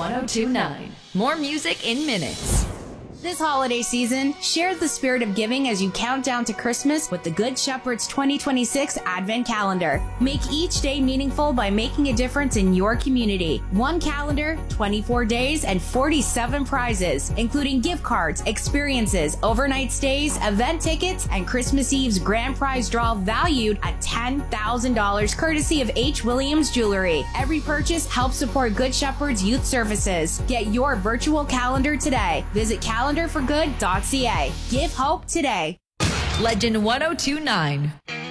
1029. More music in minutes. This holiday season, share the spirit of giving as you count down to Christmas with the Good Shepherd's 2026 Advent Calendar. Make each day meaningful by making a difference in your community. One calendar, 24 days, and 47 prizes, including gift cards, experiences, overnight stays, event tickets, and Christmas Eve's grand prize draw valued at $10,000 courtesy of H. Williams Jewelry. Every purchase helps support Good Shepherd's Youth Services. Get your virtual calendar today. Visit calendarforgood.ca. Give hope today. Legend 1029.